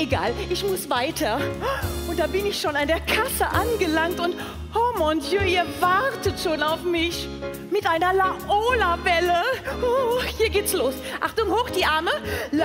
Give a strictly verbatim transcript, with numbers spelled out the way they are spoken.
egal, ich muss weiter. Und da bin ich schon an der Kasse angelangt und, oh mon Dieu, ihr wartet schon auf mich. Mit einer Laola-Welle. Oh, hier geht's los. Achtung, hoch die Arme.